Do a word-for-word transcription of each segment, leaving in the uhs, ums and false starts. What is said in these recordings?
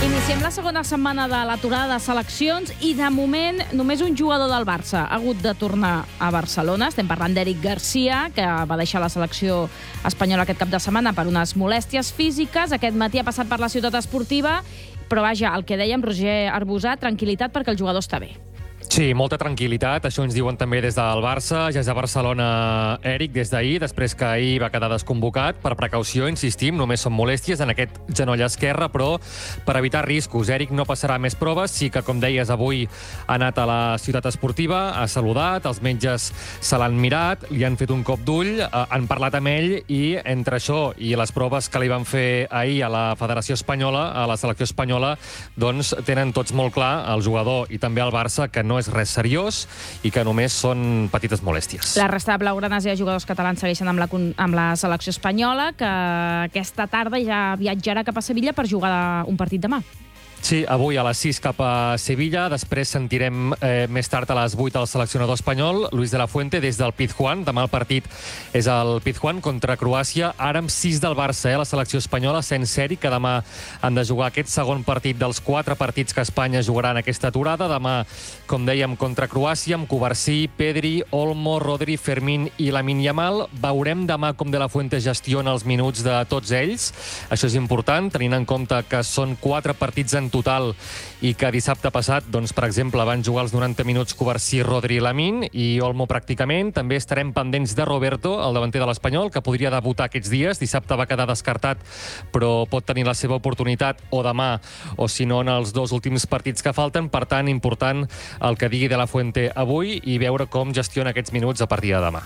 Iniciem la segona setmana de l'aturada de seleccions i, de moment, només un jugador del Barça ha hagut de tornar a Barcelona. Estem parlant d'Eric Garcia, que va deixar la selecció espanyola aquest cap de setmana per unes molèsties físiques. Aquest matí ha passat per la ciutat esportiva, però vaja, el que dèiem, Roger Arbusat, tranquil·litat perquè el jugador està bé. Sí, molta tranquil·litat, això ens diuen també des del Barça. Ja és a Barcelona Eric des d'ahir, després que ahir va quedar desconvocat. Per precaució, insistim, només són molèsties en aquest genoll esquerre, però per evitar riscos. Eric no passarà més proves, sí que, com deies, avui ha anat a la ciutat esportiva, ha saludat, els metges se l'han mirat, li han fet un cop d'ull, han parlat amb ell i entre això i les proves que li van fer ahir a la Federació Espanyola, a la selecció espanyola, doncs tenen tots molt clar, el jugador i també el Barça, que no és res seriós i que només són petites molèsties. La resta de blaugranes i de jugadors catalans segueixen amb la, amb la selecció espanyola, que aquesta tarda ja viatjarà cap a Sevilla per jugar un partit demà. Sí, avui a les sis cap a Sevilla, després sentirem eh, més tard a les vuit el seleccionador espanyol, Luis de la Fuente, des del Pizjuán. Demà el partit és el Pizjuán contra Croàcia, ara amb sis del Barça, eh, la selecció espanyola, sense Eric, que demà han de jugar aquest segon partit dels quatre partits que Espanya jugarà en aquesta aturada. Demà, com dèiem, contra Croàcia, amb Covarsí, Pedri, Olmo, Rodri, Fermín i Lamine Yamal. Veurem demà com de la Fuente gestiona els minuts de tots ells. Això és important, tenint en compte que són quatre partits en total i que dissabte passat, doncs, per exemple, van jugar els noranta minuts Covarsí, Rodri i Lamine i Olmo pràcticament. També estarem pendents de Roberto, el davanter de l'Espanyol, que podria debutar aquests dies. Dissabte va quedar descartat, però pot tenir la seva oportunitat o demà o, si no, en els dos últims partits que falten. Per tant, important el que digui de la Fuente avui i veure com gestiona aquests minuts a partir de demà.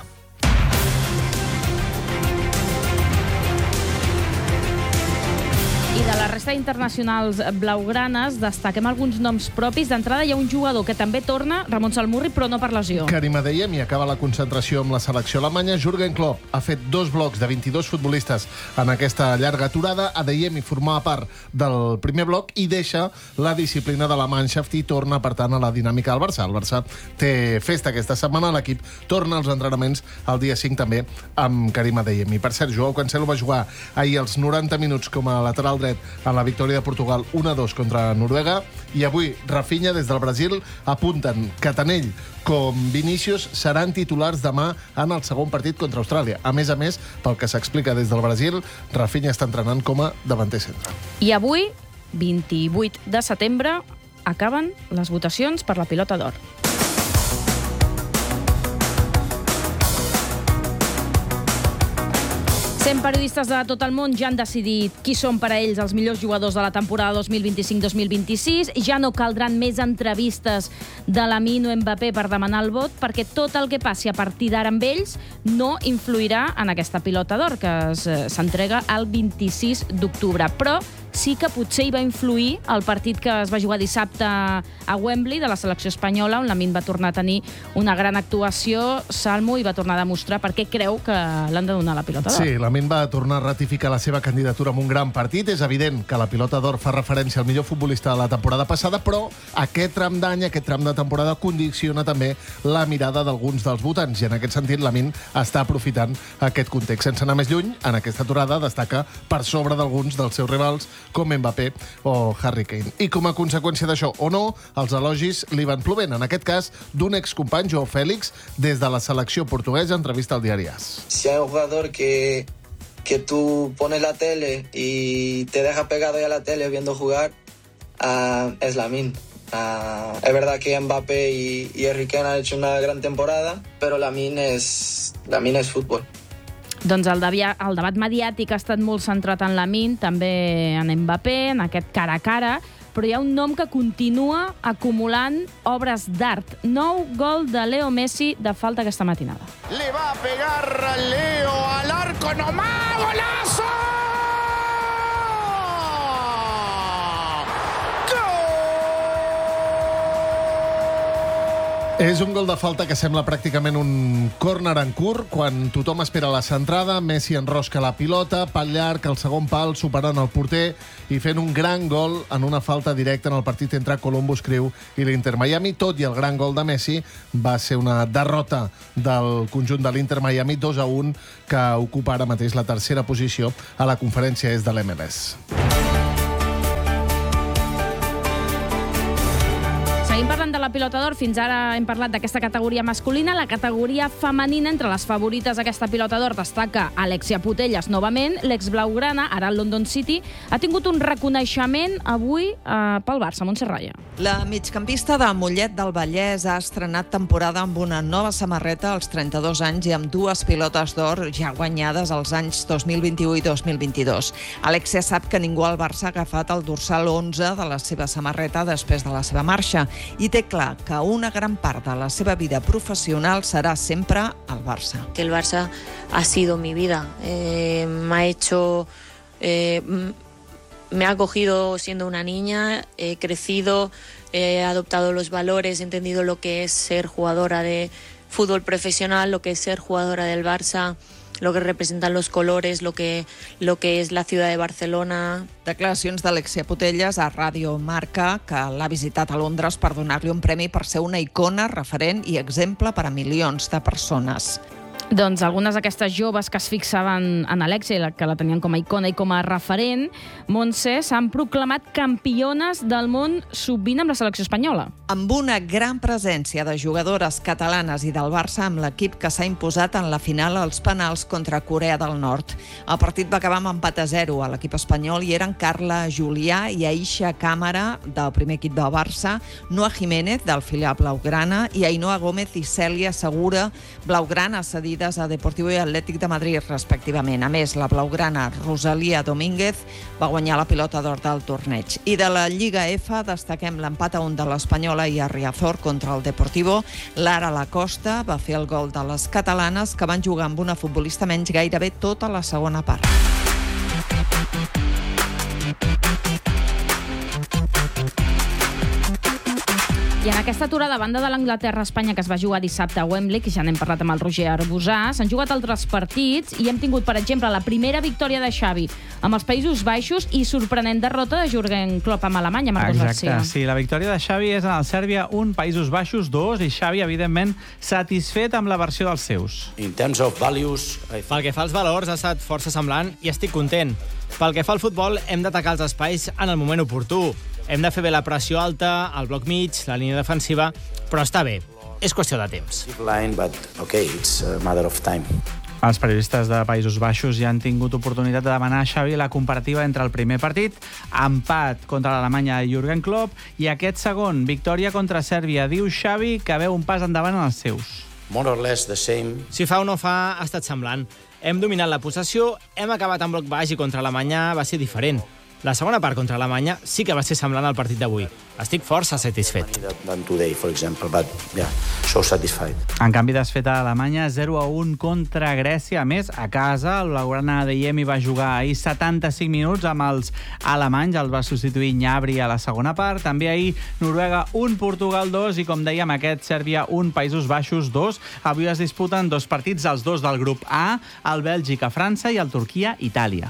I de la resta d'internacionals blaugranes destaquem alguns noms propis. D'entrada hi ha un jugador que també torna, Ramon Salmurri, però no per lesió. Karim Adeyemi acaba la concentració amb la selecció alemanya. Jürgen Klopp ha fet dos blocs de vint-i-dos futbolistes en aquesta llarga aturada. Adeyemi formava part del primer bloc i deixa la disciplina de la Mannschaft i torna, per tant, a la dinàmica del Barça. El Barça té festa aquesta setmana, l'equip torna als entrenaments el dia cinc també amb Karim Adeyemi. Per cert, Joao Cancelo va jugar ahir els noranta minuts com a lateral dret en la victòria de Portugal un a dos contra Noruega, i avui Rafinha des del Brasil apunten que tant ell com Vinícius seran titulars demà en el segon partit contra Austràlia. A més a més, pel que s'explica des del Brasil, Rafinha està entrenant com a davanter centre. I avui, vint-i-vuit de setembre, acaben les votacions per la Pilota d'Or. cent periodistes de tot el món ja han decidit qui són per a ells els millors jugadors de la temporada dos mil vint-i-cinc dos mil vint-i-sis. Ja no caldran més entrevistes de Lamine o Mbappé per demanar el vot, perquè tot el que passi a partir d'ara amb ells no influirà en aquesta Pilota d'Or, que s'entrega el vint-i-sis d'octubre. Però sí que potser hi va influir el partit que es va jugar dissabte a Wembley de la selecció espanyola, on Lamine va tornar a tenir una gran actuació. Salmo, i va tornar a demostrar per què creu que l'han de donar la Pilota d'Or. Sí, Lamine va tornar a ratificar la seva candidatura amb un gran partit. És evident que la Pilota d'Or fa referència al millor futbolista de la temporada passada, però aquest tram d'any, aquest tram de temporada condiciona també la mirada d'alguns dels votants, i en aquest sentit Lamine està aprofitant aquest context. Sense anar més lluny, en aquesta aturada destaca per sobre d'alguns dels seus rivals com Mbappé o Harry Kane. I com a conseqüència d'això o no, els elogis li van plovent. En aquest cas, d'un excompany, Joao Félix, des de la selecció portuguesa, entrevista al diari AS. Si hay un jugador que, que tú pones la tele y te deja pegado ya a la tele viendo jugar, uh, es Lamine. Uh, es verdad que Mbappé y, y Harry Kane han hecho una gran temporada, pero Lamine es, Lamine es fútbol. Doncs el, devia, el debat mediàtic ha estat molt centrat en Lamine, també en Mbappé, en aquest cara a cara, però hi ha un nom que continua acumulant obres d'art. Nou gol de Leo Messi de falta aquesta matinada. Le va a pegar Leo al arco, nomás, golazo! És un gol de falta que sembla pràcticament un córner en curt, quan tothom espera la centrada, Messi enrosca la pilota, pal llarg, al segon pal, superant el porter i fent un gran gol en una falta directa en el partit entre Columbus Crew i l'Inter Miami. Tot i el gran gol de Messi, va ser una derrota del conjunt de l'Inter Miami dos a un, que ocupa ara mateix la tercera posició a la conferència est de l'M L S. Seguim parlant de la pilota d'or. Fins ara hem parlat d'aquesta categoria masculina. La categoria femenina, entre les favorites d'aquesta pilota d'or, destaca Alexia Putellas novament. L'ex-blaugrana, ara al London City, ha tingut un reconeixement avui eh, pel Barça, Montse Raya. La migcampista de Mollet del Vallès ha estrenat temporada amb una nova samarreta als trenta-dos anys i amb dues pilotes d'or ja guanyades als anys dos mil vint-i-u i dos mil vint-i-dos. Alexia sap que ningú al Barça ha agafat el dorsal onze de la seva samarreta després de la seva marxa i té clar que una gran part de la seva vida professional serà sempre al Barça. Que el Barça ha sido mi vida. Eh, me ha hecho... Eh, me ha acogido siendo una niña, he crecido, he adoptado los valores, he entendido lo que es ser jugadora de fútbol profesional, lo que es ser jugadora del Barça, lo que representan los colores, lo que, lo que es la ciudad de Barcelona. Declaracions d'Alexia Putellas a Ràdio Marca, que l'ha visitat a Londres per donar-li un premi per ser una icona, referent i exemple per a milions de persones. Doncs algunes d'aquestes joves que es fixaven en Alexia, que la tenien com a icona i com a referent, Montse, s'han proclamat campiones del món sub vint amb la selecció espanyola. Amb una gran presència de jugadores catalanes i del Barça amb l'equip que s'ha imposat en la final als penals contra Corea del Nord. El partit va acabar amb empat a zero a l'equip espanyol i eren Carla Julià i Aisha Càmara del primer equip del Barça, Noa Jiménez del filial blaugrana i Ainhoa Gómez i Cèlia Segura, blaugrana cedida a Deportivo i Atlètic de Madrid, respectivament. A més, la blaugrana Rosalía Domínguez va guanyar la pilota d'or del torneig. I de la Lliga F destaquem l'empat a un de l'Espanyola i a Riazor contra el Deportivo. Lara Lacosta va fer el gol de les catalanes, que van jugar amb una futbolista menys gairebé tota la segona part. I en aquesta aturada, a banda de l'Anglaterra-Espanya, que es va jugar dissabte a Wembley, que ja n'hem parlat amb el Roger Arbusà, s'han jugat altres partits i hem tingut, per exemple, la primera victòria de Xavi amb els Països Baixos i sorprenent derrota de Jürgen Klopp amb Alemanya, Marcos García. Exacte, sí, la victòria de Xavi és en el Sèrbia un, Països Baixos dos, i Xavi, evidentment, satisfet amb la versió dels seus. In terms of values... Pel que fa als valors, ha estat força semblant i estic content. Pel que fa al futbol, hem d'atacar els espais en el moment oportú. Hem de fer bé la pressió alta, el bloc mig, la línia defensiva, però està bé. És qüestió de temps. Els periodistes de Països Baixos ja han tingut oportunitat de demanar a Xavi la comparativa entre el primer partit, empat contra l'Alemanya de Jürgen Klopp, i aquest segon, victòria contra Sèrbia. Diu Xavi que veu un pas endavant en els seus. More or less the same. Si fa o no fa, ha estat semblant. Hem dominat la possessió, hem acabat en bloc baix i contra l'Alemanya va ser diferent. La segona part contra Alemanya sí que va ser semblant al partit d'avui. Estic força satisfet. En canvi, desfeta a Alemanya zero a un contra Grècia. A més, a casa, el blaugrana Adeyemi va jugar ahir setanta-cinc minuts amb els alemanys. El va substituir Gnabry a la segona part. També ahir Noruega un, Portugal dos i, com dèiem, aquest Sèrbia un, Països Baixos dos. Avui es disputen dos partits, els dos del grup A, el Bèlgica, França i el Turquia, Itàlia.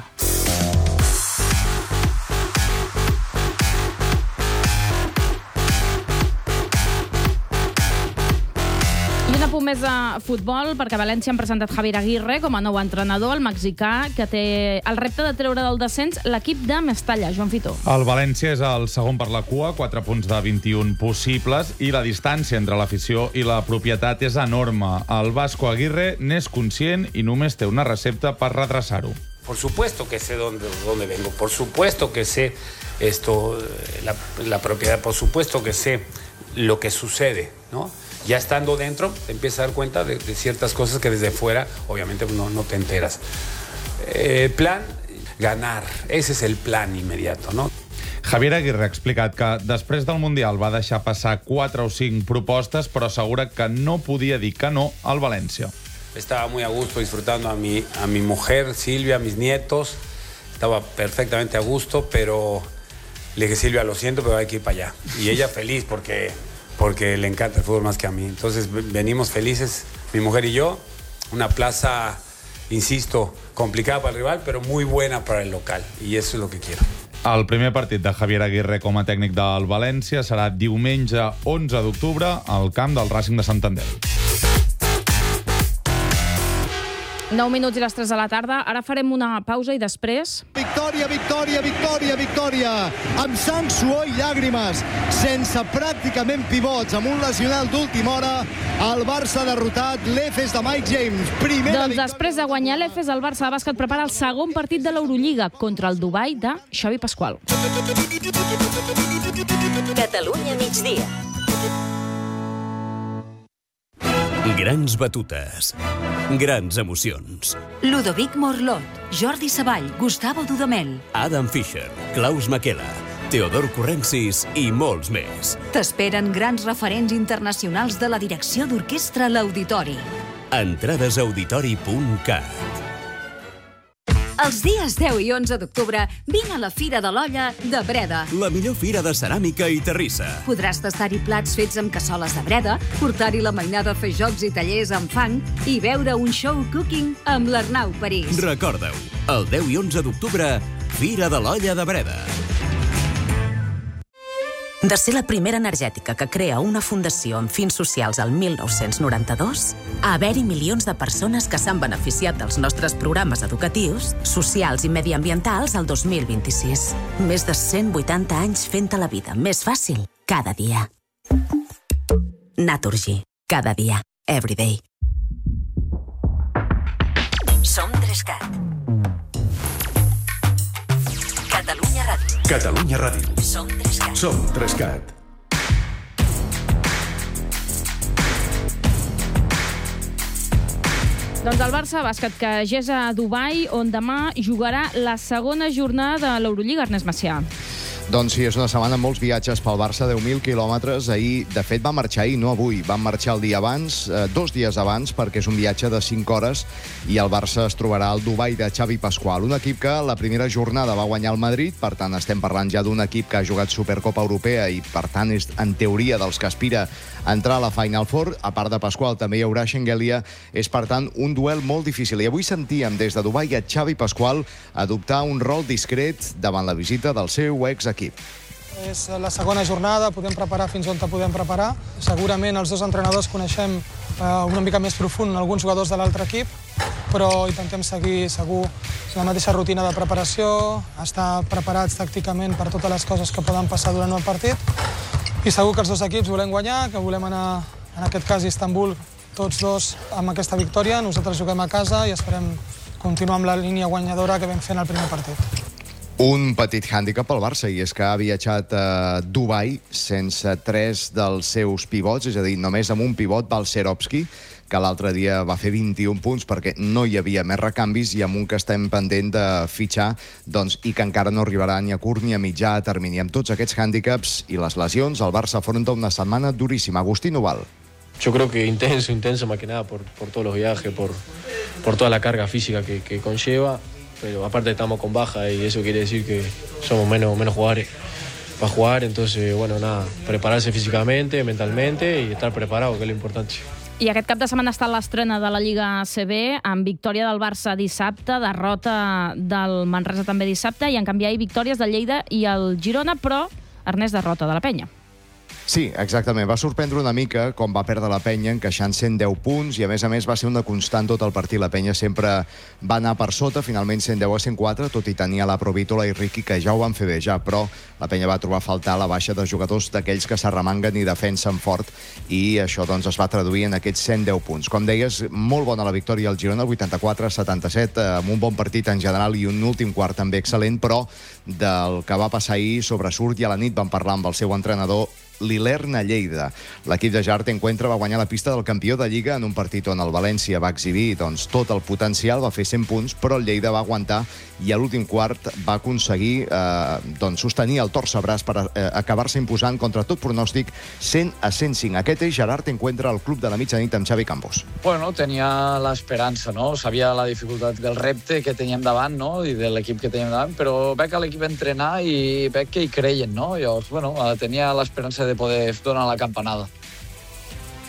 Més a futbol, perquè a València han presentat Javier Aguirre com a nou entrenador, el mexicà, que té el repte de treure del descens l'equip de Mestalla. Joan Fitó. El València és el segon per la cua, quatre punts de vint-i-un possibles, i la distància entre l'afició i la propietat és enorme. El Vasco Aguirre n'és conscient i només té una recepta per redreçar-ho. Por supuesto que sé dónde, dónde vengo, por supuesto que sé esto, la, la propiedad, por supuesto que sé lo que sucede, ¿no? Ya estando dentro, te empiezas a dar cuenta de, de ciertas cosas que desde fuera, obviamente, no, no te enteras. Eh, plan, ganar. Ese es el plan inmediato, ¿no? Javier Aguirre ha explicat que després del Mundial va deixar passar quatre o cinc propostes, però assegura que no podia dir que no al València. Estaba muy a gusto disfrutando a mi, a mi mujer, Silvia, a mis nietos. Estaba perfectamente a gusto, pero le dije, Silvia, lo siento, pero hay que ir para allá. Y ella feliz porque... porque le encanta el fútbol más que a mí. Entonces venimos felices, mi mujer y yo, una plaza, insisto, complicada para el rival, pero muy buena para el local, y eso es lo que quiero. El primer partit de Javier Aguirre com a tècnic del València serà diumenge onze d'octubre al camp del Racing de Santander. nou minuts i les tres de la tarda. Ara farem una pausa i després... Victòria, victòria, victòria, victòria! Amb sang, suor i llàgrimes, sense pràcticament pivots, amb un lesionat d'última hora, el Barça ha derrotat l'Efes de Mike James. Primera doncs després de guanyar l'Efes, el Barça de bàsquet prepara el segon partit de l'Eurolliga contra el Dubai de Xavi Pasqual. Catalunya migdia. Grans batutes. Grans emocions. Ludovic Morlot, Jordi Savall, Gustavo Dudamel, Adam Fischer, Klaus Makela, Teodor Currencis i molts més. T'esperen grans referents internacionals de la direcció d'orquestra a l'Auditori. Entrades a auditori punt cat. Els dies deu i onze d'octubre vine a la Fira de l'Olla de Breda. La millor fira de ceràmica i terrissa. Podràs tastar-hi plats fets amb cassoles de Breda, portar-hi la mainada a fer jocs i tallers amb fang i veure un show cooking amb l'Arnau París. Recorda-ho, el deu i onze d'octubre, Fira de l'Olla de Breda. De ser la primera energètica que crea una fundació amb fins socials al mil nou-cents noranta-dos, a haver-hi milions de persones que s'han beneficiat dels nostres programes educatius, socials i mediambientals al dos mil vint-i-sis. Més de cent vuitanta anys fent-te la vida més fàcil cada dia. Naturgy. Cada dia. Everyday. Som Trescat. Catalunya Ràdio. Catalunya Ràdio. Som Trescat. Som Trescat. Doncs el Barça bàsquet, que ja és a Dubai, on demà jugarà la segona jornada de l'Eurolliga, Ernest Macià. Doncs sí, és una setmana amb molts viatges pel Barça, deu mil quilòmetres. Ahir, de fet, va marxar ahir, no avui. Van marxar el dia abans, eh, dos dies abans, perquè és un viatge de cinc hores, i el Barça es trobarà al Dubai de Xavi Pasqual. Un equip que la primera jornada va guanyar el Madrid, per tant, estem parlant ja d'un equip que ha jugat Supercopa Europea i, per tant, és, en teoria, dels que aspira a entrar a la Final Four. A part de Pasqual, també hi haurà Shengelia. És, per tant, un duel molt difícil. I avui sentíem des de Dubai a Xavi Pasqual adoptar un rol discret davant la visita del seu exequip. És la segona jornada, podem preparar fins on te podem preparar. Segurament els dos entrenadors coneixem eh, una mica més profund alguns jugadors de l'altre equip, però intentem seguir segur la mateixa rutina de preparació, estar preparats tàcticament per totes les coses que poden passar durant el partit, i segur que els dos equips volem guanyar, que volem anar, en aquest cas, a Istanbul, tots dos amb aquesta victòria. Nosaltres juguem a casa i esperem continuar amb la línia guanyadora que vam fer en el primer partit. Un petit hàndicap pel Barça, i és que ha viatjat a Dubai sense tres dels seus pivots, és a dir, només amb un pivot, Balcerovski, que l'altre dia va fer vint-i-un punts perquè no hi havia més recanvis, i amb un que estem pendent de fitxar, doncs, i que encara no arribarà ni a curt ni a mitjà termini. Amb tots aquests hàndicaps i les lesions, el Barça afronta una setmana duríssima. Agustín Oval. Yo creo que intenso, intenso más que nada por, por todos los viajes, por, por toda la carga física que, que conlleva. Pero aparte estamos con baja y eso quiere decir que somos menos, menos jugadores para jugar. Entonces, bueno, nada, prepararse físicamente, mentalmente y estar preparado, que es lo importante. I aquest cap de setmana està l'estrena de la Lliga A C B, amb victòria del Barça dissabte, derrota del Manresa també dissabte, i en canvi hi ha victòries del Lleida i el Girona, però Ernest, derrota de la Penya. Sí, exactament. Va sorprendre una mica com va perdre la Penya, encaixant cent deu punts, i a més a més va ser una constant tot el partit. La Penya sempre va anar per sota, finalment cent deu a cent quatre, tot i tenia la Provítola i Riqui, que ja ho van fer bé ja, però la Penya va trobar a faltar la baixa de jugadors d'aquells que s'arremanguen i defensen fort, i això doncs es va traduir en aquests cent deu punts. Com deies, molt bona la victòria al Girona, vuitanta-quatre a setanta-set, amb un bon partit en general i un últim quart també excel·lent, però del que va passar ahir sobresurt, i a la nit van parlar amb el seu entrenador, l'Ilerna Lleida. L'equip de Jarte Encuentra va guanyar la pista del campió de Lliga en un partit on el València va exhibir doncs, tot el potencial, va fer cent punts, però el Lleida va aguantar i a l'últim quart va aconseguir eh, doncs, sostenir el torcebràs per eh, acabar-se imposant contra tot pronòstic cent a cent cinc. Aquest és Gerard Encuentra al club de la mitjanit amb Xavi Campos. Bueno, tenia l'esperança, no? Sabia la dificultat del repte que teníem davant, no? I de l'equip que teníem davant, però veig que l'equip entrenar i veig que hi creien, no? Llavors, bueno, tenia l'esperança de poder donar la campanada.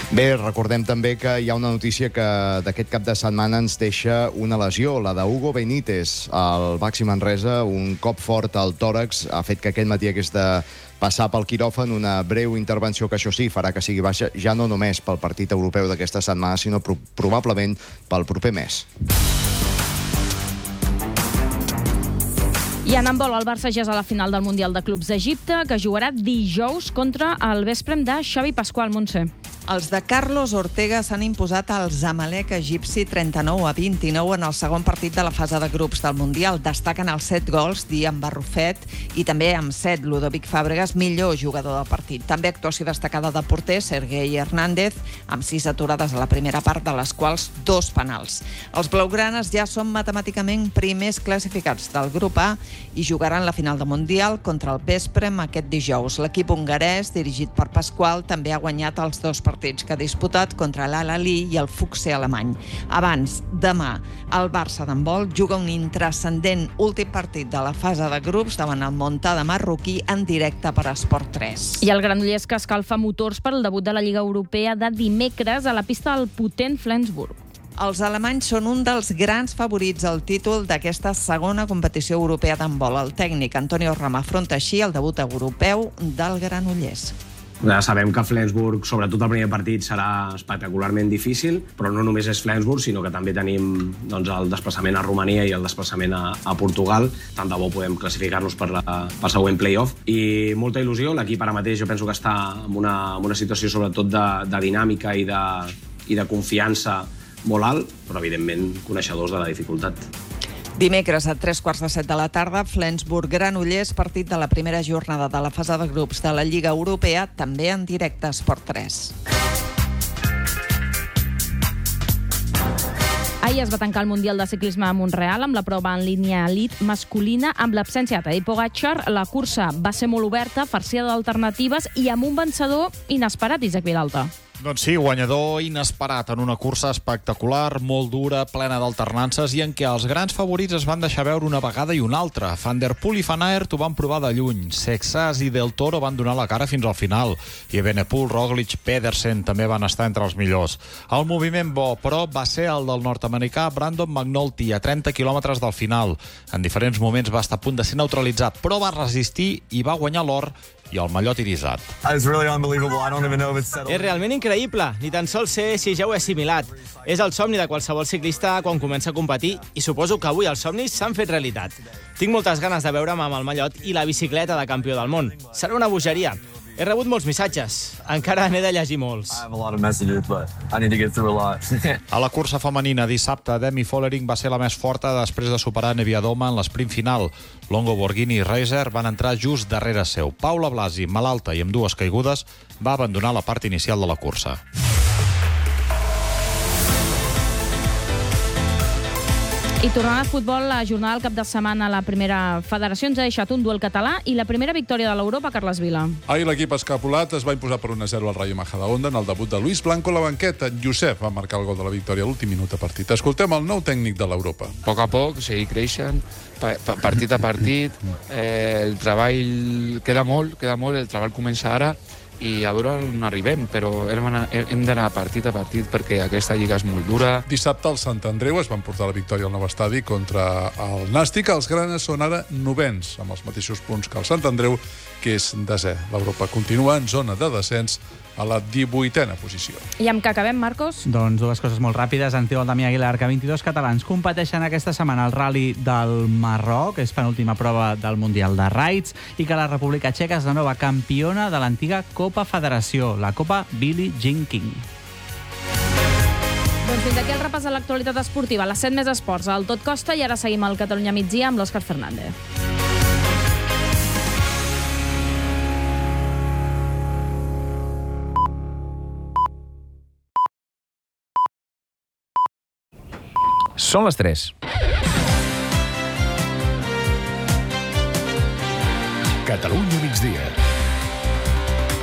Bé, recordem també que hi ha una notícia que d'aquest cap de setmana ens deixa una lesió, la d'Hugo Benítez, al Baxi Manresa. Un cop fort al tòrax ha fet que aquest matí hagués de passar pel quiròfan, una breu intervenció que això sí farà que sigui baixa ja no només pel partit europeu d'aquesta setmana, sinó pro- probablement pel proper mes. I en handbol, el Barça ja és a la final del Mundial de Clubs d'Egipte, que jugarà dijous contra el Vesprem de Xavi Pasqual. Montse. Els de Carlos Ortega s'han imposat al Zamalek egipci trenta-nou a vint-i-nou en el segon partit de la fase de grups del Mundial. Destaquen els set gols d'Ian Barrufet i també amb set Ludovic Fàbregas, millor jugador del partit. També actuació destacada de porter Sergei Hernández, amb sis aturades a la primera part, de les quals dos penals. Els blaugranes ja són matemàticament primers classificats del grup A i jugaran la final del Mundial contra el Vesprem aquest dijous. L'equip hongarès, dirigit per Pasqual, també ha guanyat els dos partits que ha disputat contra l'Al-Ahly i el Fuxe alemany. Abans, demà, el Barça d'handbol juga un intrascendent últim partit de la fase de grups davant el Montcada marroquí en directe per Esport tres. I el Granollers, que escalfa motors per al debut de la Lliga Europea de dimecres a la pista del potent Flensburg. Els alemanys són un dels grans favorits al títol d'aquesta segona competició europea d'handbol. El tècnic Antonio Rama afronta així el debut europeu del Granollers. Ja sabem que Flensburg, sobretot el primer partit, serà espectacularment difícil, però no només és Flensburg, sinó que també tenim doncs, el desplaçament a Romania i el desplaçament a, a Portugal. Tant de bo podem classificar-nos per la, pel següent play-off. I molta il·lusió. L'equip ara mateix jo penso que està en una, en una situació sobretot de, de dinàmica i de, i de confiança molt alt, però evidentment coneixedors de la dificultat. Dimecres a tres quarts de set de la tarda, Flensburg-Granollers, partit de la primera jornada de la fase de grups de la Lliga Europea, també en directe a Esport tres. Ahir es va tancar el Mundial de Ciclisme a Montreal amb la prova en línia elit masculina. Amb l'absència de Tadej Pogačar, la cursa va ser molt oberta, farcida d'alternatives i amb un vencedor inesperat, Isaac Vilalta. Doncs sí, guanyador inesperat en una cursa espectacular, molt dura, plena d'alternances i en què els grans favorits es van deixar veure una vegada i una altra. Van der Poel i Van Aert ho van provar de lluny. Sexas i Del Toro van donar la cara fins al final. I Evenepoel, Roglic, Pedersen també van estar entre els millors. El moviment bo, però, va ser el del nord-americà Brandon McNulty a trenta quilòmetres del final. En diferents moments va estar a punt de ser neutralitzat, però va resistir i va guanyar l'or i el mallot irisat. Really és realment increïble, ni tan sols sé si ja ho he assimilat. És el somni de qualsevol ciclista quan comença a competir i suposo que avui els somnis s'han fet realitat. Tinc moltes ganes de veure'm amb el mallot i la bicicleta de campió del món. Serà una bogeria. He rebut molts missatges. Encara n'he de llegir molts. A la cursa femenina dissabte, Demi Vollering va ser la més forta després de superar Neviadoma en l'esprint final. Longo, Borghini i Reiser van entrar just darrere seu. Paula Blasi, malalta i amb dues caigudes, va abandonar la part inicial de la cursa. I tornant al futbol, la jornada del cap de setmana a la primera federació ens ha deixat un duel català i la primera victòria de l'Europa, Carles Vila. Ahir l'equip escapulat es va imposar per un a zero al Rayo Majadahonda en el debut de Luis Blanco a la banqueta. Josep va marcar el gol de la victòria a l'últim minut de partit. Escoltem el nou tècnic de l'Europa. A poc a poc, seguir creixent, partit a partit. Eh, el treball queda molt, queda molt, el treball comença ara i a veure on arribem, però hem d'anar partit a partit perquè aquesta lliga és molt dura. Dissabte al Sant Andreu es van portar la victòria al nou estadi contra el Nàstic. Els granes són ara novens, amb els mateixos punts que el Sant Andreu, que és desè. L'Europa continua en zona de descens a la divuitena posició. I amb què acabem, Marcos? Doncs dues coses molt ràpides. En diu el Damià Aguilar que vint-i-dos catalans competeixen aquesta setmana al Rally del Marroc, és penúltima prova del Mundial de Raids, i que la República Txeca és la nova campiona de l'antiga Copa Federació, la Copa Billie Jean King. Doncs fins aquí el repàs de l'actualitat esportiva. A les set més esports, al Tot Costa, i ara seguim al Catalunya Migdia amb l'Òscar Fernández. Són les tres. Catalunya migdia.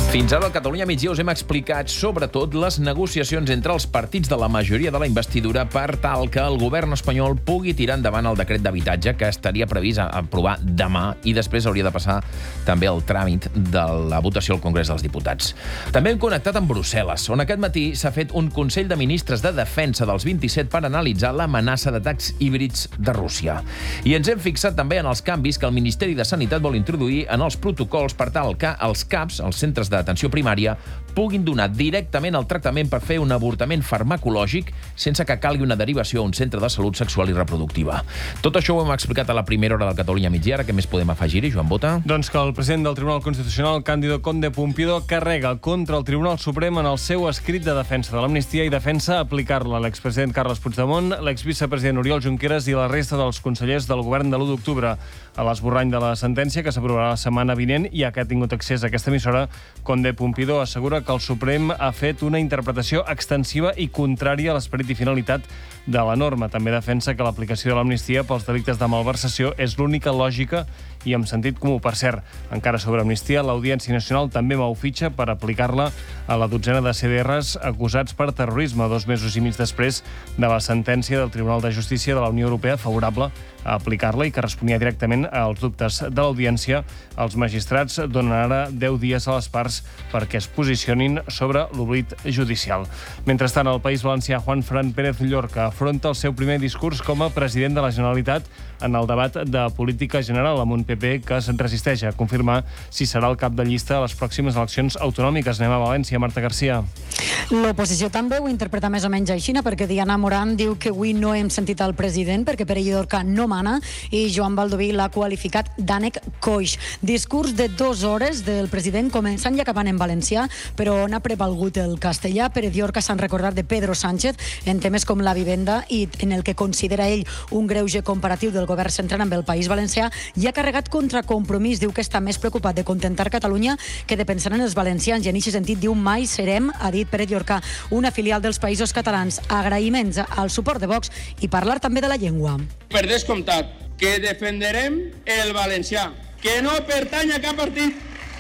Fins ara al Catalunya Migdia us hem explicat sobretot les negociacions entre els partits de la majoria de la investidura per tal que el govern espanyol pugui tirar endavant el decret d'habitatge que estaria previst aprovar demà i després hauria de passar també el tràmit de la votació al Congrés dels Diputats. També hem connectat amb Brussel·les, on aquest matí s'ha fet un Consell de Ministres de Defensa dels vint-i-set per analitzar l'amenaça d'atacs híbrids de Rússia. I ens hem fixat també en els canvis que el Ministeri de Sanitat vol introduir en els protocols per tal que els C A Ps, els centres de d'atenció primària, puguin donar directament el tractament per fer un avortament farmacològic sense que calgui una derivació a un centre de salut sexual i reproductiva. Tot això ho hem explicat a la primera hora del Catalunya Migdia. Ara què més podem afegir-hi, Joan Bota? Doncs que el president del Tribunal Constitucional, Cándido Conde Pumpido, carrega contra el Tribunal Suprem en el seu escrit de defensa de l'amnistia i defensa aplicar-la. L'expresident Carles Puigdemont, l'exvicepresident Oriol Junqueras i la resta dels consellers del govern de l'u d'octubre. A l'esborrany de la sentència, que s'aprovarà la setmana vinent i a què ha tingut accés a aquesta emissora, Conde Pumpido assegura que el Suprem ha fet una interpretació extensiva i contrària a l'esperit i finalitat de la norma. També defensa que l'aplicació de l'amnistia pels delictes de malversació és l'única lògica i amb sentit comú. Per cert, encara sobre amnistia, l'Audiència Nacional també mou fitxa per aplicar-la a la dotzena de C D Rs acusats per terrorisme, dos mesos i mig després de la sentència del Tribunal de Justícia de la Unió Europea favorable a aplicar-la i que responia directament als dubtes de l'audiència. Els magistrats donen ara deu dies a les parts perquè es posicionin sobre l'oblit judicial. Mentrestant, el País Valencià, Juan Fran Pérez Llorca afronta el seu primer discurs com a president de la Generalitat en el debat de política general amb un P P que es resisteix a confirmar si serà el cap de llista a les pròximes eleccions autonòmiques. Anem a València, Marta Garcia. L'oposició també ho interpreta més o menys així, perquè Diana Morant diu que avui no hem sentit el president perquè Pere Llorca no mana i Joan Baldoví l'ha qualificat d'ànec coix. Discurs de dues hores del president començant i acabant en valencià, però on ha prevalgut el castellà. Pere Llorca s'han recordat de Pedro Sánchez en temes com la vivenda i en el que considera ell un greuge comparatiu del govern central amb el País Valencià i ha carregat contra Compromís. Diu que està més preocupat de contentar Catalunya que de pensar en els valencians i en aquest sentit diu mai serem, ha dit Pere Llorca, una filial dels Països Catalans. Agraïments al suport de Vox i parlar també de la llengua. Per descomptat, que defenderem el valencià, que no pertany a cap partit,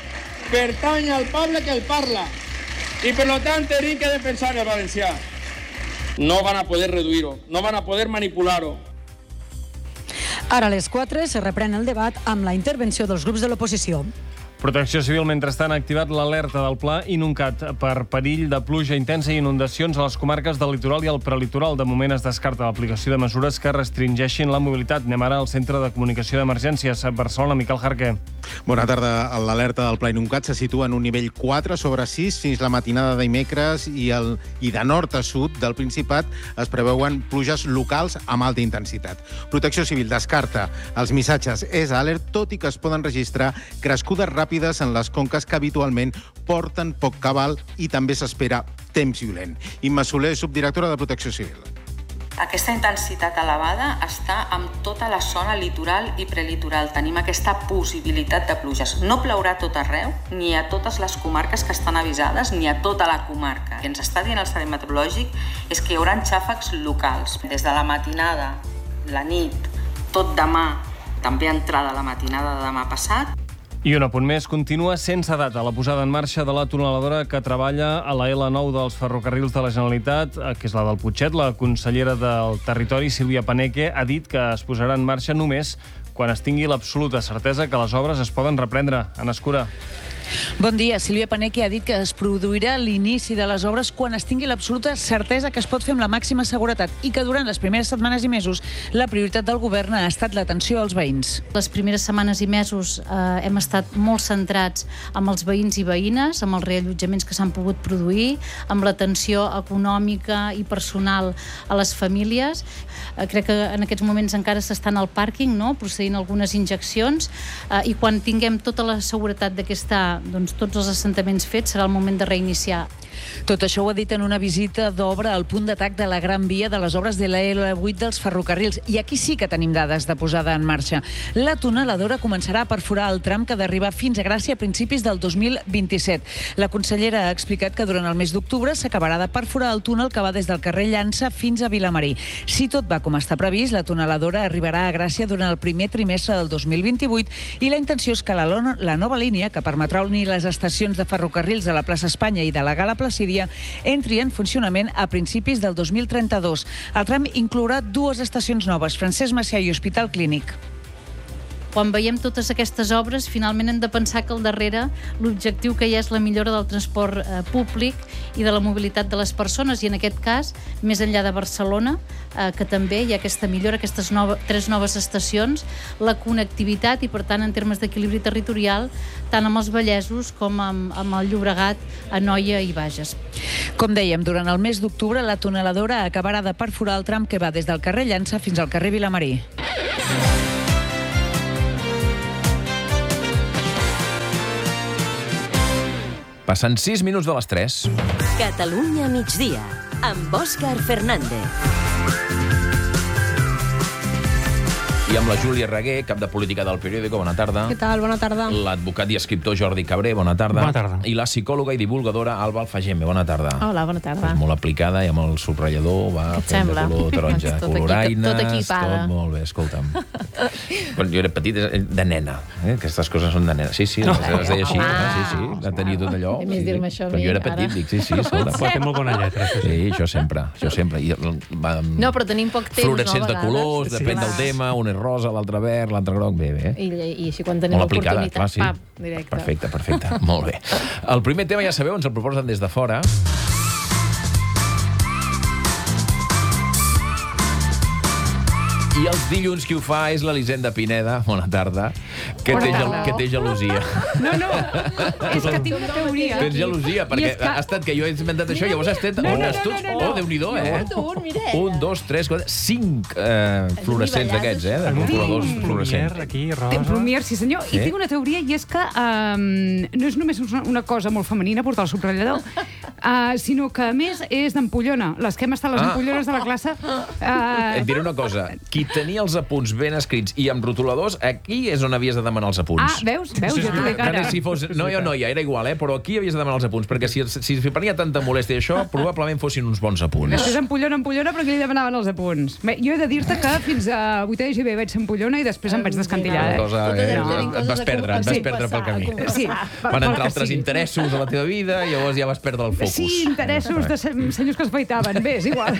pertany al poble que el parla i per tant tenim que defensar el valencià. No van a poder reduir-ho, no van a poder manipular-ho. Ara a les quatre se reprèn el debat amb la intervenció dels grups de l'oposició. Protecció Civil, mentrestant, ha activat l'alerta del Pla Inuncat per perill de pluja intensa i inundacions a les comarques del litoral i el prelitoral. De moment es descarta l'aplicació de mesures que restringeixin la mobilitat. Anem ara al Centre de Comunicació d'Emergències a Barcelona. Miquel Jarqué. Bona tarda. L'alerta del Pla Inuncat se situa en un nivell quatre sobre sis fins la matinada de dimecres i, el, i de nord a sud del Principat es preveuen pluges locals amb alta intensitat. Protecció Civil descarta els missatges és alert, tot i que es poden registrar crescudes ràpides en les conques que habitualment porten poc cabal i també s'espera temps violent. Imma Soler, subdirectora de Protecció Civil. Aquesta intensitat elevada està amb tota la zona litoral i prelitoral. Tenim aquesta possibilitat de pluges. No plourà tot arreu, ni a totes les comarques que estan avisades, ni a tota la comarca. El que ens està dient el Servei Meteorològic és que hi haurà xàfecs locals. Des de la matinada, la nit, tot demà, també entrada la matinada de demà passat. I un apunt més, continua sense data la posada en marxa de la tuneladora que treballa a la L nou dels ferrocarrils de la Generalitat, que és la del Putxet. La consellera del Territori, Sílvia Paneque, ha dit que es posarà en marxa només quan es tingui l'absoluta certesa que les obres es poden reprendre. Anna Escura. Bon dia. Sílvia Paneque ha dit que es produirà l'inici de les obres quan es tingui l'absoluta certesa que es pot fer amb la màxima seguretat i que durant les primeres setmanes i mesos la prioritat del govern ha estat l'atenció als veïns. Les primeres setmanes i mesos eh, hem estat molt centrats amb els veïns i veïnes, amb els reallotjaments que s'han pogut produir, amb l'atenció econòmica i personal a les famílies. Eh, crec que en aquests moments encara s'estan al pàrquing, no?, procedint algunes injeccions, eh, i quan tinguem tota la seguretat de que està doncs, tots els assentaments fets, serà el moment de reiniciar. Tot això ho ha dit en una visita d'obra al punt d'atac de la Gran Via de les obres de la L vuit dels ferrocarrils. I aquí sí que tenim dades de posada en marxa. La tuneladora començarà a perforar el tram que ha d'arribar fins a Gràcia a principis del dos mil vint-i-set. La consellera ha explicat que durant el mes d'octubre s'acabarà de perforar el túnel que va des del carrer Llança fins a Vilamarí. Si tot va com està previst, la tuneladora arribarà a Gràcia durant el primer trimestre del dos mil vint-i-vuit i la intenció és que la, la nova línia, que permetrà unir les estacions de ferrocarrils de la plaça Espanya i de la Gala Placídia, entri en funcionament a principis del dos mil trenta-dos. El tram inclourà dues estacions noves, Francesc Macià i Hospital Clínic. Quan veiem totes aquestes obres, finalment hem de pensar que al darrere l'objectiu que hi ha és la millora del transport eh, públic i de la mobilitat de les persones, i en aquest cas, més enllà de Barcelona, eh, que també hi ha aquesta millora, aquestes nove, tres noves estacions, la connectivitat i, per tant, en termes d'equilibri territorial, tant amb els Vallesos com amb, amb el Llobregat, Anoia i Bages. Com dèiem, durant el mes d'octubre, la tuneladora acabarà de perforar el tram que va des del carrer Llança fins al carrer Vilamarí. Passen sis minuts de les tres. Catalunya migdia, amb Òscar Fernández. I amb la Júlia Reguer, cap de política del Periódico. Bona tarda. Què tal? Bona tarda. L'advocat i escriptor Jordi Cabré. Bona tarda. Bona tarda. I la psicòloga i divulgadora Alba Alfageme. Bona tarda. Hola, bona tarda. Pues molt aplicada i amb el subratllador va fent de color taronja. Tot Coloraines, tot equipada. tot molt bé, escolta'm. Quan jo era petit, de nena. Eh? Aquestes coses són de nena. Sí, sí, no, es deia així. Ah, sí, sí, de tenir tot allò. A més, dir-me això a Quan mi, jo era petit, ara. dic, sí, sí, escolta. Però té molt bona lletra, això sí. Sí, això sempre, això sempre. I, va, No, però tenim poc temps, no, a fluorescents de vegades. colors, depèn Sí. del tema, un és rosa, l'altre verd, l'altre groc, bé, bé. I, I així quan tenim Molt aplicada, l'oportunitat, clar, sí. pam, directe. Perfecte, perfecte. Molt bé. El primer tema, ja sabeu, ens el proposen des de fora. I els dilluns qui ho fa és l'Elisenda Pineda, bona tarda, que, Bona té, gel, tarda. que té gelosia. No, no, és que tinc una teoria. Tens gelosia, perquè I és que- ha estat que jo he inventat això, llavors has estat... No, no, no, Ostres, no, no, no. oh, Déu-n'hi-do, eh? Un, un, Mireia. Un, dos, tres, quatre, cinc eh, fluorescents d'aquests, eh? De controladors fluorescents. Aquí, rosa. Plumier, sí senyor. Sí? I tinc una teoria, i és que um, no és només una, una cosa molt femenina portar el subratllador, uh, sinó que, a més, és d'ampollona. Les que hem estat les Ah. ampollones de la classe... Uh, Et diré una cosa, qui tenia els apunts ben escrits i amb rotuladors, aquí és on havies de demanar els apunts. Ah, veus? Veus? Jo t'ho dic Tant ara. és si fos noia o noia, era igual, eh? Però aquí havies de demanar els apunts, perquè si, si es prenia tanta molèstia això, probablement fossin uns bons apunts. Després ampollona, ampollona, però aquí li demanaven els apunts. Bé, jo he de dir-te que fins a vuitè de G B vaig ser ampollona i després em vaig descantillar. Una Eh? cosa, eh, et vas perdre, et vas perdre pel camí. Sí, Van pel entrar que altres sigui. interessos a la teva vida i llavors ja vas perdre el focus. Sí, interessos de se- senyors que es faitaven. Bé, és igual.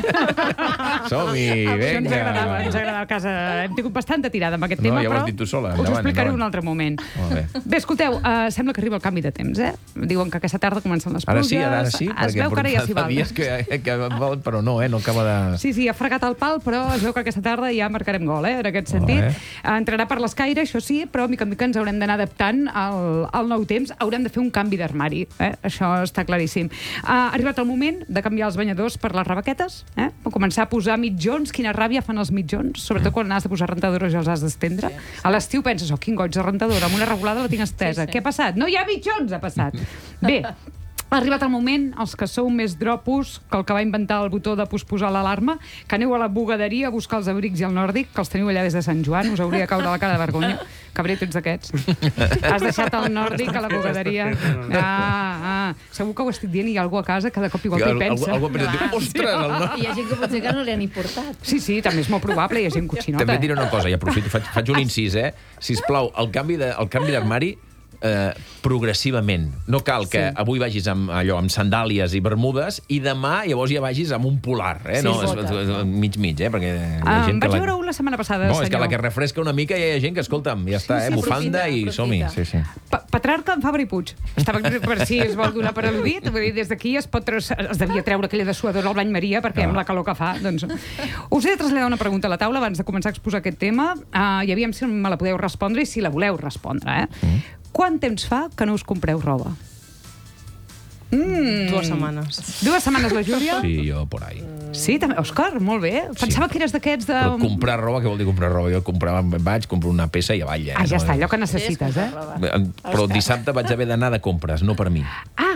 Som-hi, Això ens agradava, vinga. ens agradava a casa. Hem tingut bastanta tirada amb aquest No, tema, ja ho has però dit tu sola. us ho Endavant, explicaré endavant. un altre moment. Molt bé. Bé, escolteu, uh, sembla que arriba el canvi de temps, eh? Diuen que aquesta tarda comencen les Ara pluges. sí, ara, ara sí, Es veu que ara ja s'hi fa val. dies que, que vol, però no, eh? No acaba de... Sí, sí, ha fregat el pal, però es veu que aquesta tarda ja marcarem gol, eh? En aquest sentit. bé. Entrarà per l'escaire, això sí, però mica en mica ens haurem d'anar adaptant al, al nou temps. Haurem de fer un canvi d'armari, eh? Això està claríssim. Ha arribat el moment de canviar els banyadors per les rebaquetes, eh? O començar a posar mitjons. Quina ràbia fan els mitjons, sobretot quan has de posar rentadores i els has d'estendre. A l'estiu penses, oh, quin goig de rentadora, amb una regulada la tinc estesa. Què ha passat? No hi ha mitjons, ha passat. Bé, ha arribat el moment, els que sou més dropos que el que va inventar el botó de posposar l'alarma, que aneu a la bugaderia a buscar els abrics i el nòrdic, que els teniu allà des de Sant Joan, us hauria de caure la cara de vergonya. Cabré, tu ets d'aquests. Has deixat el nòrdic a la bugaderia. Ah, ah. Segur que ho estic dient i hi ha algú a casa que de cop igual Algú- t'hi pensa. algú ha pensat, diu, ostres, el nòrdic. I hi ha gent que potser que no li han importat. Sí, sí, també és molt probable, hi ha gent cotxinota. També et diré una cosa, i aprofito, faig, faig un incís, eh? Sisplau, el canvi de- el canvi d'armari eh, progressivament. No cal que Sí. avui vagis amb, allò, amb sandàlies i bermudes i demà llavors ja vagis amb un polar, eh? Sí, no, sí. és, és, mig-mig, eh? Perquè hi ha Ah, gent em que vaig la... veure un la setmana passada, No, senyor. és que la que refresca una mica ja hi ha gent que, escolta'm, ja està, Sí, eh? sí, Bufanda aprofita, i som-hi. Sí, sí. Pa- Petrarca en Fabra i Puig. Estava per si es vol donar per al·ludit. Vull dir, des d'aquí es, pot tres, es devia treure aquella dessuadora al bany Maria, perquè amb la calor que fa, doncs... Us he de traslladar una pregunta a la taula abans de començar a exposar aquest tema, uh, i aviam si me la podeu respondre i si la voleu respondre, eh? Mm. Quant temps fa que no us compreu roba? Mm. Dues setmanes. Dues setmanes, la Júlia? Sí, jo por ahí. Sí, també. Òscar, molt bé. Pensava que eres d'aquests de... Però comprar roba, què vol dir comprar roba? Jo comprava, vaig, compro una peça i avall, eh? Ah, ja No, està, allò que necessites, eh? Però dissabte vaig haver d'anar de compres, no per mi. Ah,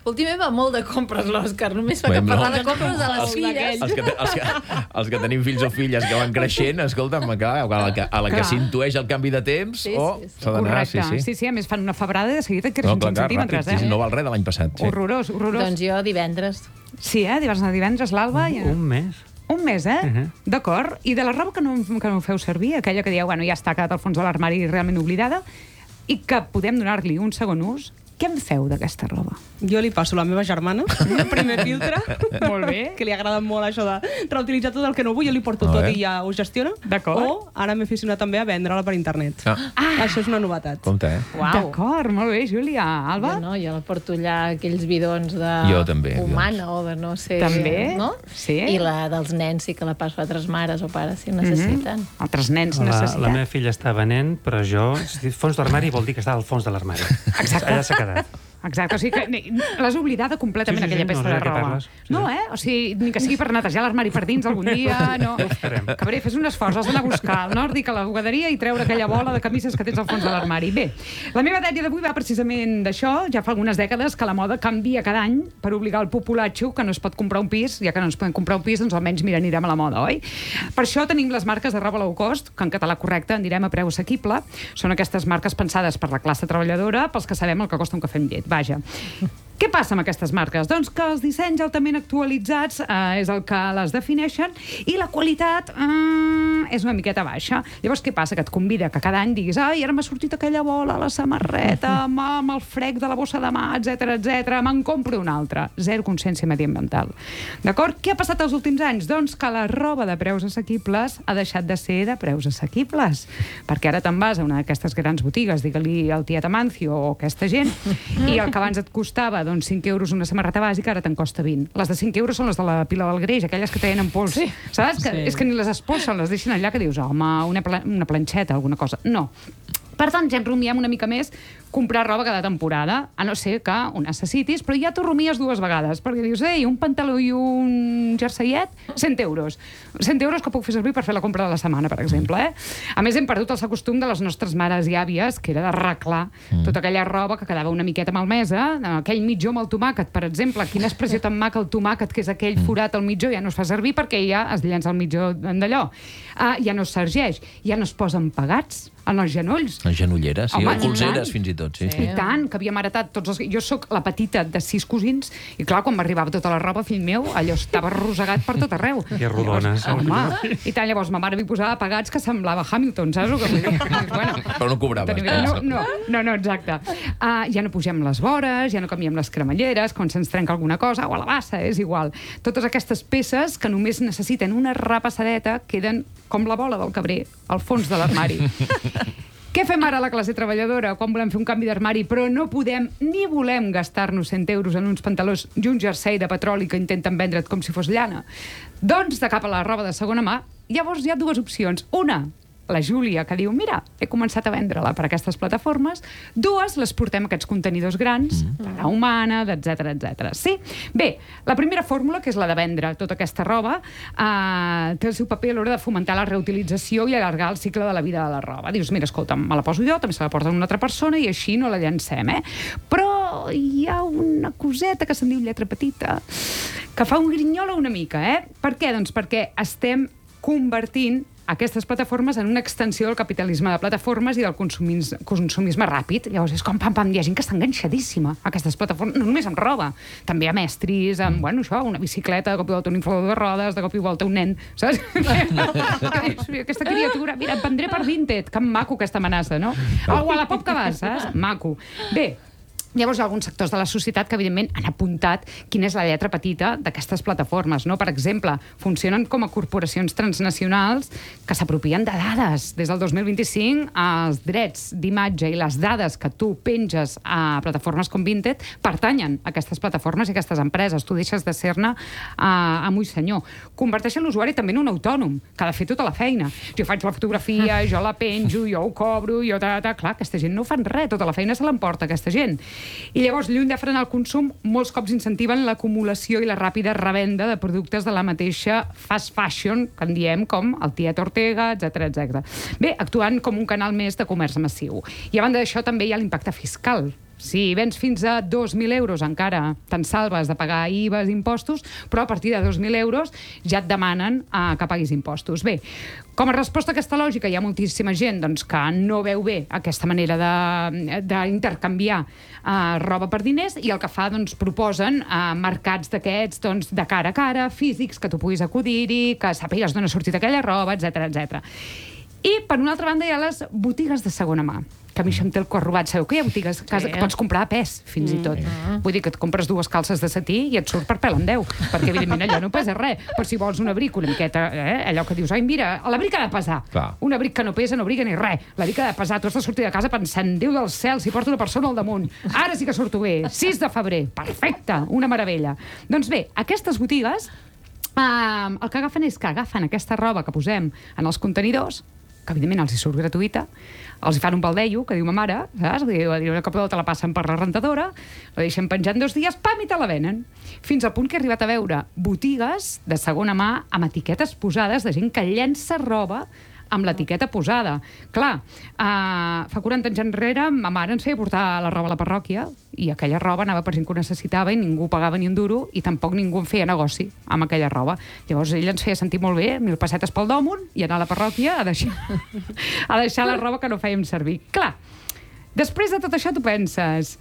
Últimament va molt de compres, l'Òscar. Només fa que Bueno, parlar de compres a les els- filles. Els que, te- els, que, els que tenim fills o filles que van creixent, escolta'm, clar, a la que, a la que Clar. s'intueix el canvi de temps, Sí, oh, sí, sí. s'ha d'anar, Correcte. sí, sí. sí, sí, a més fan una febrada i de seguida et creixen No, clar, cinc clar, centímetres, ràpid, sí, eh? sí, no val res de l'any passat. Sí. Horrorós, horrorós. Doncs jo divendres. Sí, eh? Vas anar divendres, l'Alba? I... Un mes. Un mes, eh? Uh -huh. D'acord. I de la roba que no, que no feu servir, aquella que dieu, bueno, ja està quedat al fons de l'armari realment oblidada, i que podem donar-li un segon ús, què en feu d'aquesta roba? Jo li passo a la meva germana el primer filtre. Molt bé. Que li agrada molt això de reutilitzar tot el que no vull, jo li porto A tot veure. i ja ho gestiona. D'acord. O ara m'he aficionat també a vendre-la per internet. Ah. Ah. Això és una novetat. Compte, eh? Uau. D'acord, molt bé, Júlia. Alba? Jo no, jo la porto allà aquells bidons de Jo també, humana o de no sé... També? No? Sí. I la dels nens sí que la passo a altres mares o pares si necessiten. Altres nens La, necessiten. la meva filla està venent, però jo... Si fons d'armari vol dir que està al fons de l'armari. Exacte. Allà s'ha quedat. Exacte, o sigui que ni- l'has oblidada completament, Sí, sí, sí, aquella no peça sé de de què roba. parles. Sí, No, sí. eh? O sigui, ni que sigui per netejar l'armari per dins algun dia, no. Cabré, fes un esforç, has d'anar a buscar el nòrdic a la bugaderia i treure aquella bola de camises que tens al fons de l'armari. Bé, la meva dèria d'avui va precisament d'això. Ja fa algunes dècades que la moda canvia cada any per obligar el populatxo que no es pot comprar un pis, ja que no ens podem comprar un pis, doncs almenys, mira, anirem a la moda, oi? Per això tenim les marques de roba low cost, que en català correcte en direm a preu assequible. Són aquestes marques pensades per la classe treballadora, pels que sabem el que costa un cafè amb llet, vaja. Què passa amb aquestes marques? Doncs que els dissenys altament actualitzats eh, és el que les defineixen i la qualitat eh, és una miqueta baixa. Llavors, què passa? Que et convida que cada any diguis ai, ara m'ha sortit aquella bola a la samarreta, amb, amb el frec de la bossa de mà, etcètera, etcètera, me'n compro una altra. Zero consciència mediambiental. D'acord? Què ha passat els últims anys? Doncs que la roba de preus assequibles ha deixat de ser de preus assequibles. Perquè ara te'n vas a una d'aquestes grans botigues, digue-li el Tiet Amancio o aquesta gent, i el que abans et costava doncs, cinc euros una samarreta bàsica, ara te'n costa vint. Les de cinc euros són les de la pila del greix, aquelles que tenen pols. Sí. Saps? Que, Sí. És que ni les espolsen, les deixen allà, que dius, home, una, pla una planxeta, alguna cosa. No. Per tant, ja ens rumiem una mica més comprar roba cada temporada, a no ser que ho necessitis, però ja t'ho rumies dues vegades, perquè dius, ei, un pantaló i un jerseiet, cent euros. cent euros que puc fer servir per fer la compra de la setmana, per exemple, eh? A més, hem perdut el costum de les nostres mares i àvies, que era d'arreglar mm. tota aquella roba que quedava una miqueta malmesa, aquell mitjó amb el tomàquet, per exemple, quina expressió tan maca el tomàquet, que és aquell forat al mitjó, ja no es fa servir perquè ja es llença el mitjó d'allò. Uh, ja no es sergeix, ja no es posen pegats en els genolls. Les genolleres, sí, Home, o i colzeres, tant. fins i tot, sí. I tant, que havíem heretat tots els... Jo sóc la petita de sis cosins i, clar, quan m'arribava tota la roba, fill meu, allò estava arrossegat per tot arreu. I rodones. Home, i tant, llavors ma mare m'hi posava pegats que semblava Hamilton, saps? Que vull dir? Bueno, Però no cobraves. no, no, no, no, exacte. Uh, ja no pugem les vores, ja no canviem les cremalleres, quan se'ns trenca alguna cosa, o a la bassa, és igual. Totes aquestes peces que només necessiten una repassadeta queden com la bola del cabrer al fons de l'armari. Què fem ara a la classe treballadora quan volem fer un canvi d'armari però no podem ni volem gastar-nos cent euros en uns pantalons i un jersei de petroli que intenten vendre't com si fos llana? Doncs de cap a la roba de segona mà, llavors hi ha dues opcions. Una, la Júlia, que diu, mira, he començat a vendre-la per aquestes plataformes. Dues, les portem a aquests contenidors grans, mm. la humana, etcètera, etcètera. Sí? Bé, la primera fórmula, que és la de vendre tota aquesta roba, eh, té el seu paper a l'hora de fomentar la reutilització i allargar el cicle de la vida de la roba. Dius, mira, escolta, me la poso jo, també se la porta una altra persona i així no la llancem, eh? Però hi ha una coseta que se'n diu lletra petita, que fa un grinyola una mica, eh? Per què? Doncs perquè estem convertint aquestes plataformes en una extensió del capitalisme de plataformes i del consumisme, consumisme ràpid. Llavors és com, pam, pam, hi ha gent que està enganxadíssima a aquestes plataformes, no només amb roba, també amb estris, amb, bueno, això, una bicicleta, de cop i volta un inflador de rodes, de cop i volta un nen, saps? Aquesta criatura, mira, et vendré per Vinted, que maco aquesta amenaça, no? Al Wallapop que vas, saps? Maco. Bé, llavors hi ha alguns sectors de la societat que, evidentment, han apuntat quina és la lletra petita d'aquestes plataformes, no? Per exemple, funcionen com a corporacions transnacionals que s'apropien de dades. Des del dos mil vint-i-cinc, els drets d'imatge i les dades que tu penges a plataformes com Vinted pertanyen a aquestes plataformes i a aquestes empreses. Tu deixes de ser-ne a amo i senyor. Converteixen l'usuari també en un autònom, que ha de fer tota la feina. Jo faig la fotografia, jo la penjo, jo ho cobro, jo... Ta, ta. Clar, aquesta gent no fan res, tota la feina se l'emporta aquesta gent. I llavors, lluny de frenar el consum, molts cops incentiven l'acumulació i la ràpida revenda de productes de la mateixa fast fashion, que en diem com el Tiet Ortega, etcètera, etcètera. Bé, actuant com un canal més de comerç massiu. I a banda d'això també hi ha l'impacte fiscal. si vens fins a dos mil euros encara te'n salves de pagar I V A i impostos, però a partir de dos mil euros ja et demanen uh, que paguis impostos. Bé, com a resposta a aquesta lògica hi ha moltíssima gent doncs, que no veu bé aquesta manera d'intercanviar uh, roba per diners i el que fa, doncs, proposen uh, mercats d'aquests doncs, de cara a cara, físics, que tu puguis acudir-hi, que sàpigues d'on ha sortit aquella roba, etcètera, etcètera. I, per una altra banda, hi ha les botigues de segona mà, que a mi això em té el cor robat. Sabeu que hi ha botigues a casa Sí. que pots comprar a pes, fins i tot. Mm. Vull dir que et compres dues calces de setí i et surt per pèl en deu, perquè, evidentment, allò no pesa res. Però si vols un abric una miqueta, eh, allò que dius, ai, mira, l'abric ha de pesar. Clar. Un abric que no pesa no abriga ni res. L'abric ha de pesar. Tu has de sortir de casa pensant, Déu del cel, si porta una persona al damunt. Ara sí que surto bé. sis de febrer. Perfecte. Una meravella. Doncs bé, aquestes botigues, eh, el que agafen és que agafen aquesta roba que posem en els contenidors, que evidentment els hi surt gratuïta, els hi fan un baldeio, que diu ma mare, saps? Diu, una cop te la passen per la rentadora, la deixen penjant dos dies, pam, i te la venen. Fins al punt que he arribat a veure botigues de segona mà amb etiquetes posades de gent que llença roba amb l'etiqueta posada. Clar, uh, fa quaranta anys enrere ma mare ens feia portar la roba a la parròquia i aquella roba anava per gent que ho necessitava i ningú pagava ni un duro i tampoc ningú en feia negoci amb aquella roba. Llavors ell ens feia sentir molt bé, mil pessetes pel damunt i anar a la parròquia a deixar, a deixar la roba que no fèiem servir. Clar, després de tot això tu penses...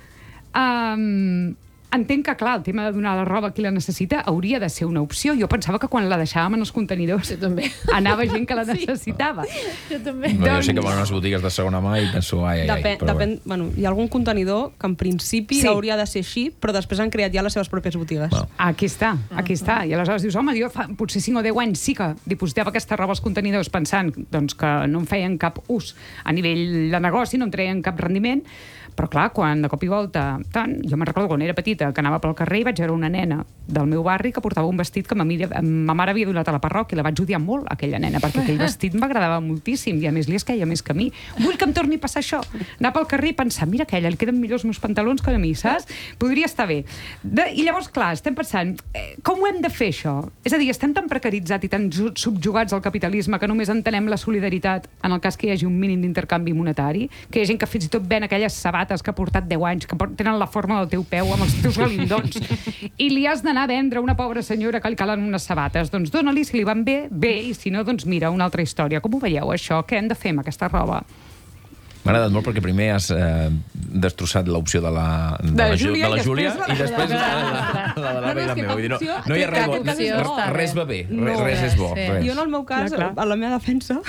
Um, entenc que, clar, el tema de donar la roba a qui la necessita hauria de ser una opció. Jo pensava que quan la deixàvem en els contenidors anava gent que la necessitava. Jo també. No, jo sé que van a les botigues de segona mà i penso, ai, ai, ai. Depèn, Però depèn, bueno, hi ha algun contenidor que en principi Sí. hauria de ser així, però després han creat ja les seves pròpies botigues. Bueno. Aquí està, aquí està. I aleshores dius, home, jo fa potser cinc o deu anys sí que dipositava aquesta roba als contenidors pensant doncs, que no en feien cap ús a nivell de negoci, no en treien cap rendiment, però clar, quan de cop i volta, tant, jo me'n recordo quan era petita, que anava pel carrer i vaig veure una nena del meu barri que portava un vestit que ma, mira, ma mare havia donat a la parròquia, i la vaig odiar molt, aquella nena, perquè aquell vestit m'agradava moltíssim i a més li es queia més que a mi. Vull que em torni a passar això. Anar pel carrer i pensar, mira aquella, li queden millors meus pantalons que a mi, saps? Podria estar bé. De, I llavors, clar, estem pensant, eh, com ho hem de fer això? És a dir, estem tan precaritzats i tan ju- subjugats al capitalisme que només entenem la solidaritat en el cas que hi hagi un mínim d'intercanvi monetari, que hi ha gent que fins i tot ven aquelles sabates que ha portat deu anys, que tenen la forma del teu peu amb els teus galindons, i li has d'anar a vendre a una pobra senyora que li calen unes sabates. Doncs dona-li, si li van bé, bé, i si no, doncs mira, una altra història. Com ho veieu, això? Què hem de fer amb aquesta roba? m'ha agradat molt perquè primer has eh, destrossat l'opció de la, de, De la, Ju- Júlia de la i Júlia després la- i després la, la, la, la de l'Ava i la meva. Vull dir, no, no hi ha res, bo, res, res va bé, res, res és bo. Res. Jo, en el meu cas, Clar, clar. a la meva defensa,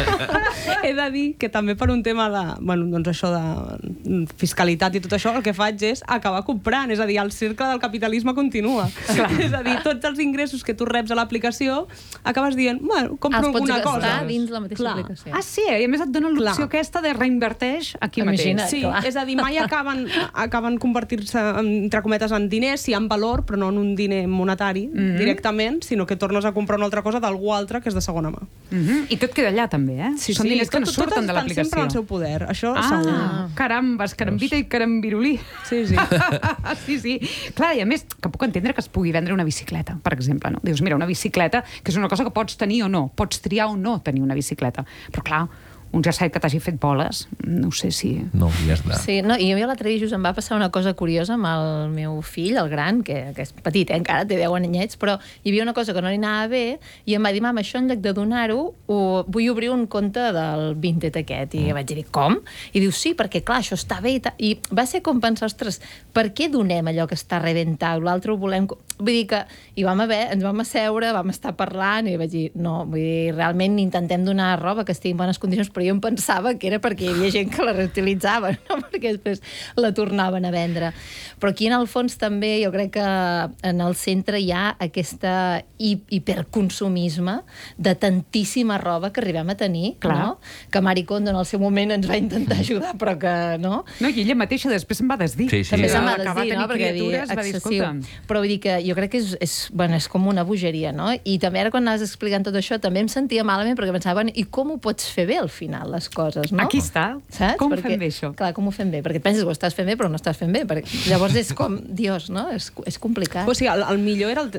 he de dir que també per un tema de, bueno, doncs això de fiscalitat i tot això, el que faig és acabar comprant, és a dir, el cercle del capitalisme continua. És a dir, tots els ingressos que tu reps a l'aplicació, acabes dient, bueno, compro Els pots alguna gastar cosa. dins la mateixa Clar. aplicació. Ah, sí, i a més et dona l'opció Clar. aquesta de reinverteix aquí Imagina't, mateix. Sí, clar. és a dir, mai acaben, acaben convertir-se, entre cometes, en diners, si hi ha valor, però no en un diner monetari Mhm. directament, sinó que tornes a comprar una altra cosa d'algú altre que és de segona mà. Mhm. I tot queda allà, també, eh? Sí, Són sí, diners que no tot- surten totes de estan l'aplicació. sempre al seu poder, això Ah, segur. carambes, carambita i carambirulí. Sí, sí. sí, sí. Clar, i a més, que puc entendre que es pugui vendre una bicicleta, per exemple, no? Dius, mira, una bicicleta, que és una cosa que pots tenir o no, pots triar o no tenir una bicicleta. Però clar, un jersei que t'hagi fet boles, no sé si... No, ja està. Sí, no, i a mi l'altre dia just em va passar una cosa curiosa amb el meu fill, el gran, que, que és petit, eh, encara té deu anyets, però hi havia una cosa que no li anava bé i em va dir, mama, això en lloc de donar-ho, ho, vull obrir un compte del Vinted aquest. I vaig dir, com? I diu, sí, perquè clar, això està bé i tal. I va ser com pensar, ostres, per què donem allò que està rebentat? L'altre ho volem... Vull dir que hi vam haver, ens vam asseure, vam estar parlant i vaig dir, no, vull dir, realment intentem donar roba que estigui en bones condicions, però jo em pensava que era perquè hi havia gent que la reutilitzava, no? Perquè després la tornaven a vendre. Però aquí, en el fons, també jo crec que en el centre hi ha aquesta hi hiperconsumisme de tantíssima roba que arribem a tenir, Clar. no? Que Marie Kondo en el seu moment ens va intentar ajudar, però que no. No, i ella mateixa després se'n va desdir. Sí, sí. També se'n va Acabar desdir, tenint no? Perquè dir, criatures, va dir, excessiu. escolta... Però vull dir que jo crec que és, és, bueno, és com una bogeria, no? I també ara quan anaves explicant tot això també em sentia malament perquè pensava, bueno, i com ho pots fer bé al final, les coses, no? Aquí està. Saps? Com ho perquè, fem bé, això? Clar, com ho fem bé? Perquè et penses que ho estàs fent bé, però no estàs fent bé. Perquè llavors és com, Dios, no? És, és complicat. O sigui, el, el millor era el...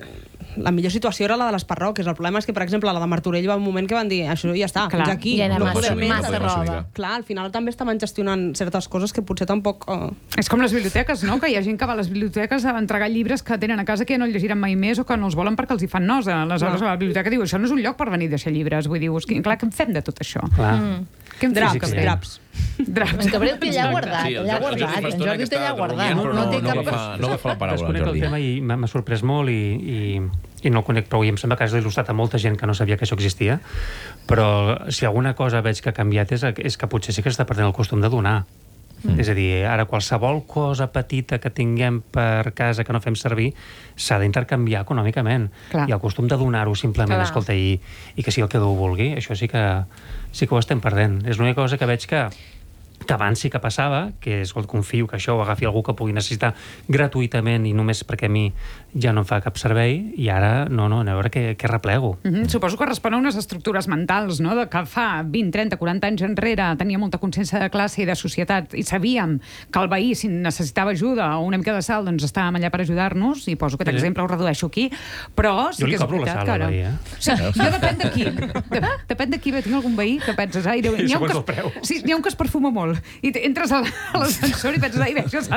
la millor situació era la de les parròquies. El problema és que, per exemple, la de Martorell va un moment que van dir això ja està, Clar, fins aquí. ja era no massa- podem més. massa roba. Clar, al final també estaven gestionant certes coses que potser tampoc... Uh... És com les biblioteques, no? Que hi ha gent que va a les biblioteques a entregar llibres que tenen a casa que ja no llegiran mai més o que no els volen perquè els hi fan nosa. Aleshores, Clar. a la biblioteca diu, això no és un lloc per venir a deixar llibres. Vull dir, que, clar, què en fem de tot això? Clar. Mm. Què en fem? Draps, Cabré? draps. Draps. En Cabré té allà guardat, Sí, el allà Jordi guardat. fa En estona Jordi que té allà està guardat. dormint, però No té no cap... agafa- no agafa la paraula, el Desconec el Jordi. tema i m'ha m'ha sorprès molt i, i, i no el conec prou i em sembla que has il·lustrat a molta gent que no sabia que això existia, però si alguna cosa veig que ha canviat és, és que potser sí que s'està perdent el costum de donar. Mm. És a dir, ara qualsevol cosa petita que tinguem per casa que no fem servir s'ha d'intercanviar econòmicament. Clar. I el costum de donar-ho simplement, Clar. escolta, i, i que sigui el que Déu vulgui, això sí que, sí que ho estem perdent. És l'única cosa que veig que que abans sí que passava, que és, confio que això ho agafi algú que pugui necessitar gratuïtament i només perquè a mi ja no em fa cap servei, i ara no, no, a veure què, què replego. Mm -hmm. Suposo que respon a unes estructures mentals, no?, de que fa vint, trenta, quaranta anys enrere tenia molta consciència de classe i de societat i sabíem que el veí, si necessitava ajuda o una mica de sal, doncs estàvem allà per ajudar-nos, i poso aquest Sí. exemple, ho redueixo aquí, però sí Jo li que és cobro la veritat sal que al ara... veí, eh? Sí, jo depèn de qui. De, depèn de qui. Tinc algun veí que penses... Ai, Déu, n'hi ha un segons que el preu. es, sí, n'hi ha un que es perfuma molt i te- entres a la- a l'ascensor i penses, ai, bé, això s'ha